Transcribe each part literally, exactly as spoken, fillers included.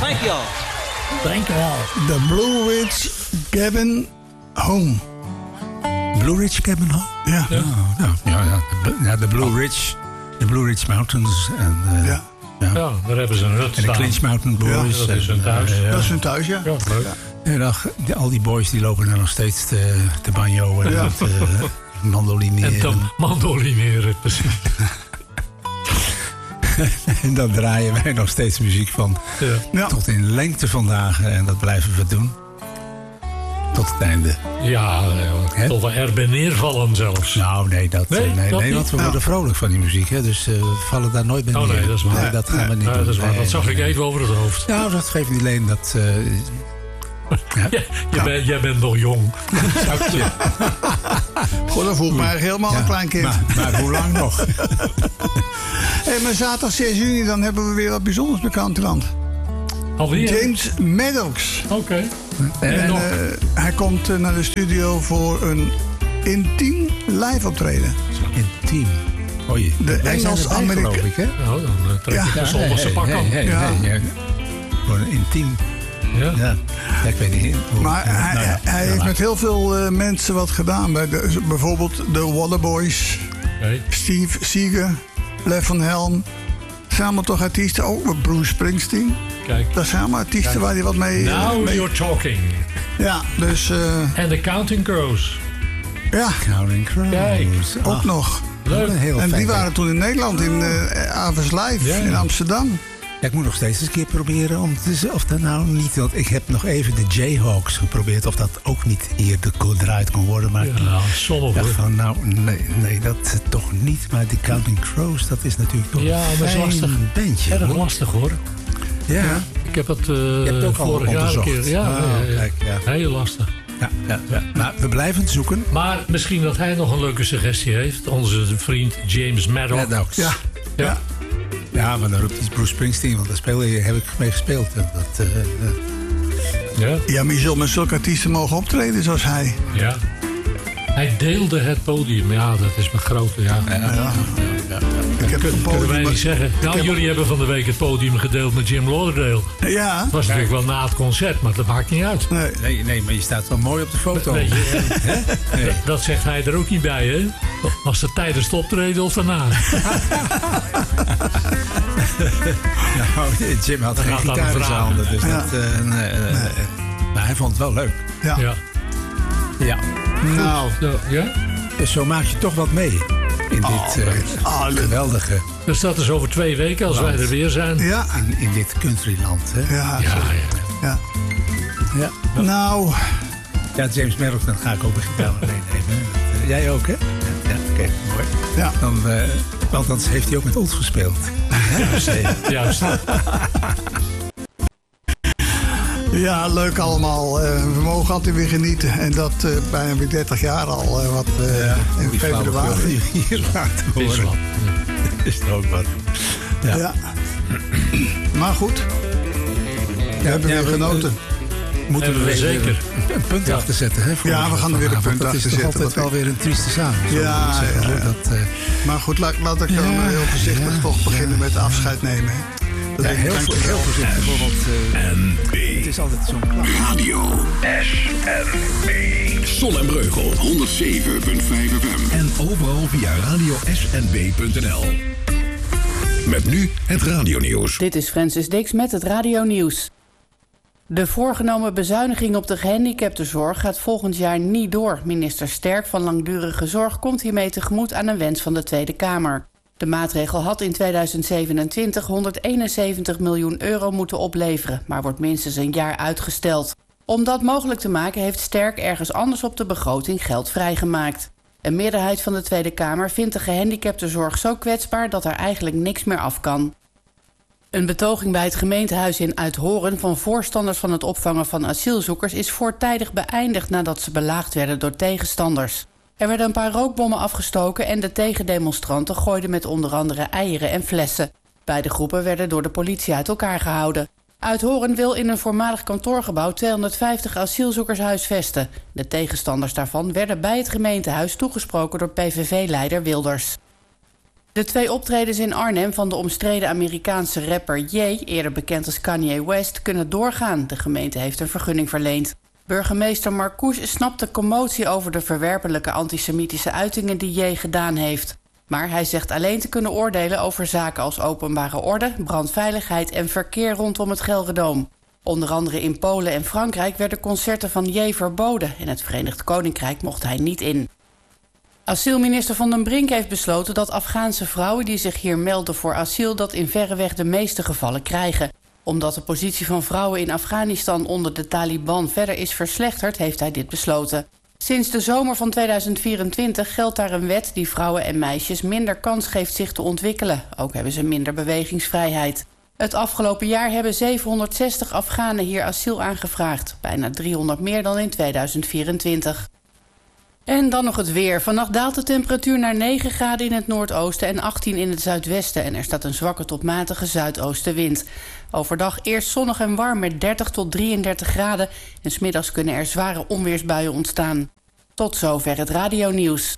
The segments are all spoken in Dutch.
Thank you all. Dank je wel. The Blue Ridge Cabin Home. Blue Ridge Cabin Home? Ja. Ja, oh, nou, ja, ja, de, ja, de Blue Ridge. De Blue Ridge Mountains. En, uh, Ja. ja. Ja, daar hebben ze een hut En de staan. Clinch Mountain Boys. Ja, dat is hun en, thuis. uh, ja. Dat is hun thuis, ja. Ja, leuk. Ja. En ach, die, al die boys die lopen daar nog steeds te, te banjo en Ja. te uh, mandolineren. En te mandolineren, precies. En dan draaien wij nog steeds muziek van Ja. Ja. tot in lengte vandaag. En dat blijven we doen. Tot het einde. Ja, Hè? tot we er bij neervallen zelfs. Nou, nee, dat, Nee, nee, nee, dat nee niet? want we Ja. worden vrolijk van die muziek. Hè, dus uh, we vallen daar nooit bij Oh neer. nee, dat is waar. Nee, dat gaan we niet Ja, doen. dat is waar. Nee, Dat zag nee, ik nee. even over het hoofd. Nou, dat geeft niet alleen dat... Uh, ja. Ja, je bent, jij bent nog jong. Goh, dan voel ik me eigenlijk helemaal Ja, een klein kind. Maar, maar hoe lang nog? Hey, maar zaterdag zes juni, dan hebben we weer wat bijzonders bij Countryland. Alweer? James Maddox. Oké. En, En nog? eh, hij komt eh, naar de studio voor een intiem live optreden. Intiem. Oei. De Wij zijn erbij, Engels-Amerika- geloof ik, hè? Nou, dan eh, trek Ja. je de zondagse pak aan. Hey, hey, Ja. hey, ja. Voor een intiem... Ja. Ja, ja, ik weet niet. Hoe, Maar ja, hij, nou ja, hij ja, heeft maar- met heel veel eh, mensen wat gedaan. Bij de, bijvoorbeeld de Waterboys, Oké. Steve Seeger, Lef van Helm. Dat zijn allemaal toch artiesten. Ook Bruce Springsteen. Kijk. Dat zijn allemaal artiesten waar hij wat mee... eh, Now mee- you're talking. Ja, dus eh, En de Counting Crows. ja, Counting Crows. Kijk. ook Ah, nog. Leuk. een heel En die fijn waren toen in Nederland, in uh, Avers Live, Ja. in Amsterdam. Ja, ik moet nog steeds eens een keer proberen om te z- of dat nou niet... Want ik heb nog even de Jayhawks geprobeerd of dat ook niet hier de- gedraaid kon worden. Maar ik Ja, sommige. dacht van, nou, nee, nee, dat eh, toch niet. Maar die Counting Crows, dat is natuurlijk toch Ja, een dat is fijn lastig. bandje. Erg hoor. lastig hoor. Ja, Ik heb het uh, je hebt het ook al vorig jaar een onderzocht. keer. Ja, Oh, ja, ja. kijk, ja. Heel lastig. ja, ja, ja. Maar we blijven het zoeken. Maar misschien dat hij nog een leuke suggestie heeft. Onze vriend James Maddox. Maddox. Ja, Ja. ja. Ja, maar dan roept hij Bruce Springsteen, want daar speel je, heb ik mee gespeeld. En dat, eh, eh, Ja. ja, maar je zult met zulke artiesten mogen optreden zoals hij. Ja. Hij deelde het podium. Ja, dat is mijn grote. Ja. Ja. Ik heb een Kun, kunnen wij podium. niet zeggen. Nou, heb- jullie hebben van de week het podium gedeeld met Jim Lauderdale. Ja, Het was natuurlijk wel na het concert, maar dat maakt niet uit. nee. nee, nee, maar je staat wel mooi op de foto. Weet je, eh, Nee. dat, dat zegt hij er ook niet bij, hè? Was het tijdens het optreden of daarna? Nou, Jim had Dan geen gaat dat gitaar in zijn vragen. handen, dus Ja. dat... eh, nee, eh, eh, maar hij vond het wel leuk. Ja. Ja. Ja. Nou, Zo, ja? Dus zo maak je toch wat mee in dit eh, ah, leuk. geweldige... Dus dat is over twee weken als wij er weer zijn. ja, In, in dit countryland, hè? ja, Ja, ja. ja. Ja. Nou, Ja, James Maddox, dan ga ik ook een gitaar meenemen. Uh, jij ook, hè? Ja, ja, oké, mooi. ja. Dan, uh, want anders heeft hij ook met ons gespeeld. Juist. Juist. Ja, leuk allemaal. Uh, we mogen altijd weer genieten. En dat uh, bijna weer dertig jaar al. Uh, wat uh, Ja, in die februari. hier laten Is horen. wat. Is er ook wat. Ja. Ja. Maar goed, we hebben ja, weer we- genoten. Moeten Hebben we weer zeker. een punt achter zetten, hè? voor Ja, we gaan er weer een vanavond. punt Dat achter is toch zetten, altijd wat wel weer een trieste zaak. zo Ja, moet ik zeggen, ja, hoor. ja. Dat, uh, Maar goed, laat, laat ik dan Ja, uh, heel voorzichtig ja, toch beginnen ja. met afscheid nemen. Hè. Dat ja, ik heel, dank je heel wel. voorzichtig, hoor, want uh, N B het is altijd zo'n klap. Radio S N B. Zon en Breugel honderdzeven komma vijf F M. En overal via radio s n b punt n l. Met nu het radionieuws. Dit is Francis Dix met het radionieuws. De voorgenomen bezuiniging op de gehandicaptenzorg gaat volgend jaar niet door. Minister Sterk van Langdurige Zorg komt hiermee tegemoet aan een wens van de Tweede Kamer. De maatregel had in tweeduizend zevenentwintig honderdeenenzeventig miljoen euro moeten opleveren, maar wordt minstens een jaar uitgesteld. Om dat mogelijk te maken heeft Sterk ergens anders op de begroting geld vrijgemaakt. Een meerderheid van de Tweede Kamer vindt de gehandicaptenzorg zo kwetsbaar dat er eigenlijk niks meer af kan. Een betoging bij het gemeentehuis in Uithoren van voorstanders van het opvangen van asielzoekers is voortijdig beëindigd nadat ze belaagd werden door tegenstanders. Er werden een paar rookbommen afgestoken en de tegendemonstranten gooiden met onder andere eieren en flessen. Beide groepen werden door de politie uit elkaar gehouden. Uithoren wil in een voormalig kantoorgebouw tweehonderdvijftig asielzoekers huisvesten. De tegenstanders daarvan werden bij het gemeentehuis toegesproken door P V V-leider Wilders. De twee optredens in Arnhem van de omstreden Amerikaanse rapper Ye, eerder bekend als Kanye West, kunnen doorgaan. De gemeente heeft een vergunning verleend. Burgemeester Marcouch snapt de commotie over de verwerpelijke antisemitische uitingen die Ye gedaan heeft. Maar hij zegt alleen te kunnen oordelen over zaken als openbare orde, brandveiligheid en verkeer rondom het Gelredome. Onder andere in Polen en Frankrijk werden concerten van Ye verboden. In het Verenigd Koninkrijk mocht hij niet in. Asielminister Van den Brink heeft besloten dat Afghaanse vrouwen die zich hier melden voor asiel dat in verreweg de meeste gevallen krijgen. Omdat de positie van vrouwen in Afghanistan onder de Taliban verder is verslechterd, heeft hij dit besloten. Sinds de zomer van tweeduizend vierentwintig geldt daar een wet die vrouwen en meisjes minder kans geeft zich te ontwikkelen. Ook hebben ze minder bewegingsvrijheid. Het afgelopen jaar hebben zevenhonderdzestig Afghanen hier asiel aangevraagd. Bijna driehonderd meer dan in tweeduizend vierentwintig. En dan nog het weer. Vannacht daalt de temperatuur naar negen graden in het noordoosten en achttien in het zuidwesten. En er staat een zwakke tot matige zuidoostenwind. Overdag eerst zonnig en warm met dertig tot drieëndertig graden. En 's middags kunnen er zware onweersbuien ontstaan. Tot zover het radionieuws.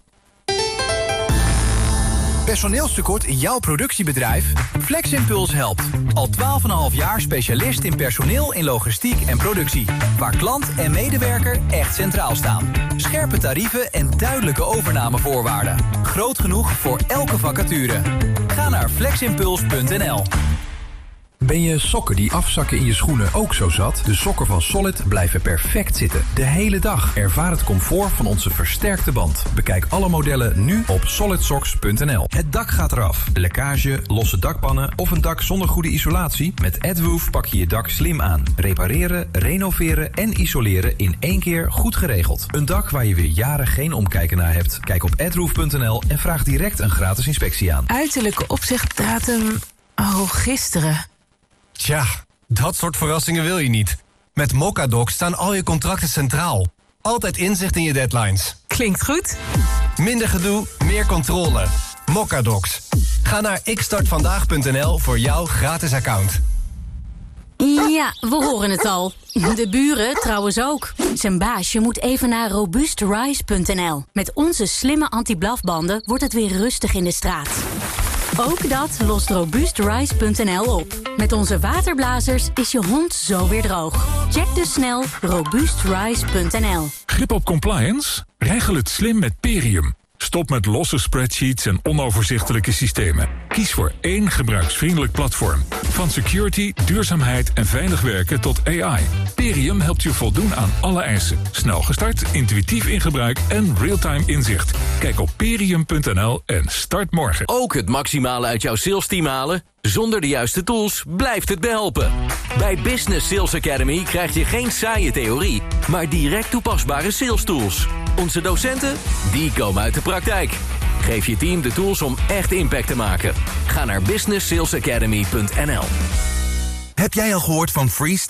Personeelstekort in jouw productiebedrijf? FlexImpuls helpt. Al twaalf komma vijf jaar specialist in personeel in logistiek en productie. Waar klant en medewerker echt centraal staan. Scherpe tarieven en duidelijke overnamevoorwaarden. Groot genoeg voor elke vacature. Ga naar fleximpuls punt n l. Ben je sokken die afzakken in je schoenen ook zo zat? De sokken van Solid blijven perfect zitten. De hele dag. Ervaar het comfort van onze versterkte band. Bekijk alle modellen nu op solid socks punt n l. Het dak gaat eraf. Lekkage, losse dakpannen of een dak zonder goede isolatie? Met AdWoof pak je je dak slim aan. Repareren, renoveren en isoleren in één keer goed geregeld. Een dak waar je weer jaren geen omkijken naar hebt? Kijk op adwoof punt n l en vraag direct een gratis inspectie aan. Uiterlijke opzichtdatum... Oh, gisteren... Tja, dat soort verrassingen wil je niet. Met Mocadoc staan al je contracten centraal. Altijd inzicht in je deadlines. Klinkt goed. Minder gedoe, meer controle. Mocadocs. Ga naar ik start vandaag punt n l voor jouw gratis account. Ja, we horen het al. De buren trouwens ook. Zijn baasje moet even naar robust rise punt n l. Met onze slimme anti-blafbanden wordt het weer rustig in de straat. Ook dat lost robust rise punt n l op. Met onze waterblazers is je hond zo weer droog. Check dus snel robust rise punt n l. Grip op compliance? Regel het slim met Perium. Stop met losse spreadsheets en onoverzichtelijke systemen. Kies voor één gebruiksvriendelijk platform. Van security, duurzaamheid en veilig werken tot A I. Perium helpt je voldoen aan alle eisen. Snel gestart, intuïtief in gebruik en real-time inzicht. Kijk op perium punt n l en start morgen. Ook het maximale uit jouw salesteam halen? Zonder de juiste tools blijft het behelpen. Bij Business Sales Academy krijg je geen saaie theorie, maar direct toepasbare sales tools. Onze docenten, die komen uit de praktijk. Geef je team de tools om echt impact te maken. Ga naar business sales academy punt n l. Heb jij al gehoord van Free